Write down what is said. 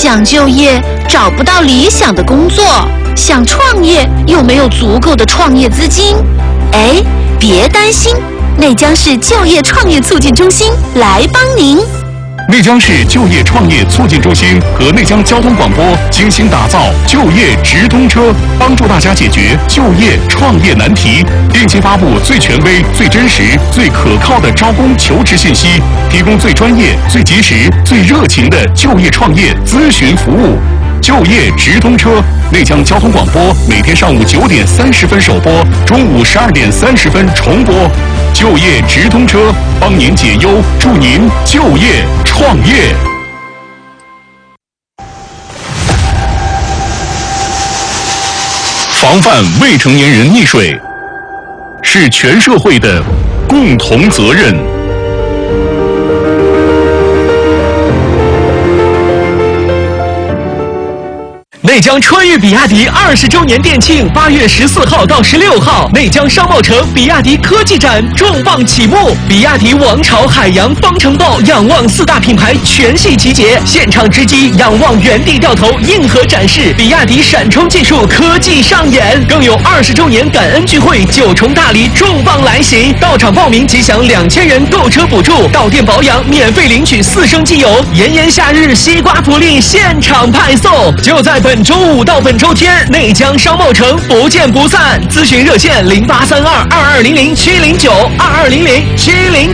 想就业找不到理想的工作，想创业又没有足够的创业资金。哎，别担心，内江市就业创业促进中心来帮您。 内江市就业创业促进中心和内江交通广播精心打造就业直通车，帮助大家解决就业创业难题，定期发布最权威、最真实、最可靠的招工求职信息，提供最专业、最及时、最热情的就业创业咨询服务。就业直通车，内江交通广播每天上午9点30分首播，中午12点30分重播。就业直通车，帮您解忧，助您就业创业。防范未成年人溺水，是全社会的共同责任。 内江春裕比亚迪20周年店庆，8月14号到16号，内江商贸城比亚迪科技展重磅启幕，比亚迪王朝、海洋、方程豹、仰望4大品牌全系集结，现场直击仰望原地掉头硬核展示，比亚迪闪充技术科技上演，更有20周年感恩聚会9重大礼重磅来袭，到场报名即享2000元购车补助，到店保养免费领取4升机油，炎炎夏日西瓜福利现场派送，就在本周5到本周天，内江商贸城不见不散。咨询热线083222000709220070。